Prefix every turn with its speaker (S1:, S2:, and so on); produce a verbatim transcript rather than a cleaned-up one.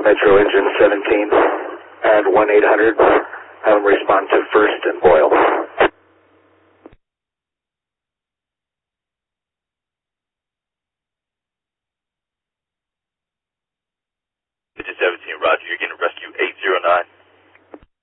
S1: Metro Engine seventeen, add one eight hundred, have them respond to first and Boyle.